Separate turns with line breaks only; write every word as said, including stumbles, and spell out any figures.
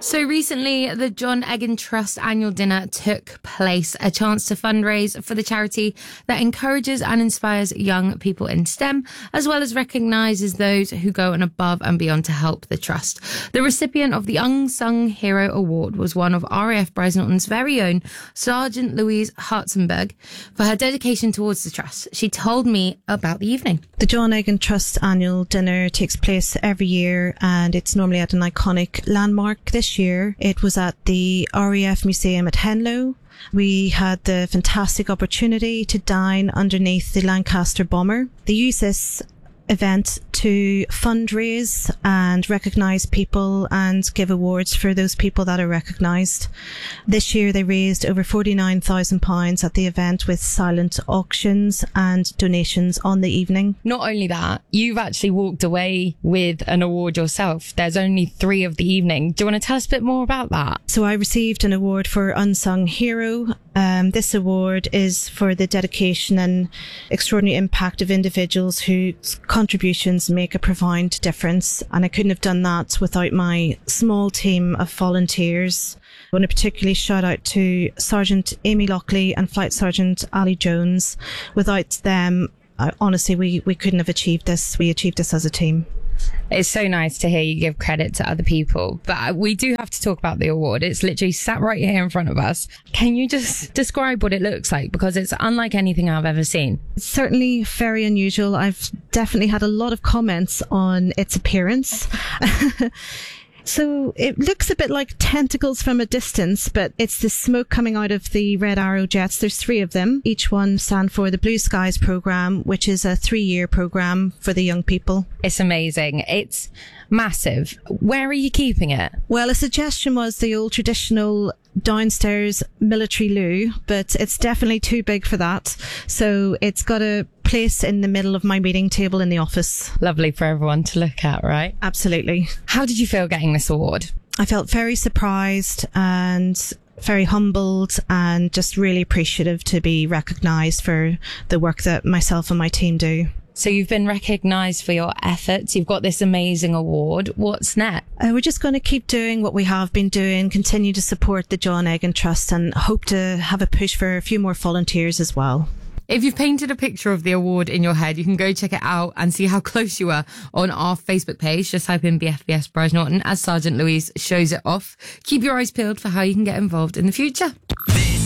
So recently, the John Egan Trust annual dinner took place, a chance to fundraise for the charity that encourages and inspires young people in STEM, as well as recognises those who go and above and beyond to help the trust. The recipient of the Unsung Hero Award was one of R A F Brize Norton's very own Sergeant Louise Hartzenberg for her dedication towards the trust. She told me about the evening.
The John Egan Trust annual dinner takes place every year, and it's normally at an iconic landmark. This year it was at the R A F Museum at Henlow. We had the fantastic opportunity to dine underneath the Lancaster bomber. They use this event to fundraise and recognise people and give awards for those people that are recognised. This year they raised over forty-nine thousand pounds at the event with silent auctions and donations on the evening.
Not only that, you've actually walked away with an award yourself. There's only three of the evening. Do you want to tell us a bit more about that?
So I received an award for Unsung Hero. Um, this award is for the dedication and extraordinary impact of individuals whose contributions make a profound difference. And I couldn't have done that without my small team of volunteers. I want to particularly shout out to Sergeant Amy Lockley and Flight Sergeant Ali Jones. Without them, uh, honestly, we, we couldn't have achieved this. We achieved this as a team.
It's so nice to hear you give credit to other people, but we do have to talk about the award. It's literally sat right here in front of us. Can you just describe what it looks like? Because it's unlike anything I've ever seen.
It's certainly very unusual. I've definitely had a lot of comments on its appearance. So it looks a bit like tentacles from a distance, but it's the smoke coming out of the Red Arrow jets. There's three of them. Each one stand for the Blue Skies program, which is a three-year program for the young people.
It's amazing. It's massive. Where are you keeping it?
Well, a suggestion was the old traditional downstairs military loo, but it's definitely too big for that. So it's got a place in the middle of my meeting table in the office.
Lovely for everyone to look at, right?
Absolutely.
How did you feel getting this award?
I felt very surprised and very humbled and just really appreciative to be recognised for the work that myself and my team do.
So you've been recognised for your efforts. You've got this amazing award. What's next?
Uh, we're just going to keep doing what we have been doing, continue to support the John Egan Trust, and hope to have a push for a few more volunteers as well.
If you've painted a picture of the award in your head, you can go check it out and see how close you were on our Facebook page. Just type in B F B S Brize Norton as Sergeant Louise shows it off. Keep your eyes peeled for how you can get involved in the future.